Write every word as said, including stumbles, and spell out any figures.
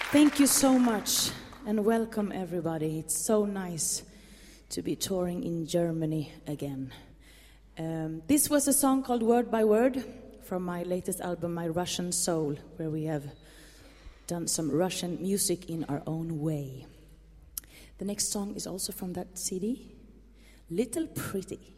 Thank you so much and welcome everybody. It's so nice to be touring in Germany again. Um, this was a song called Word by Word from my latest album, My Russian Soul, where we have done some Russian music in our own way. The next song is also from that C D, Little Pretty.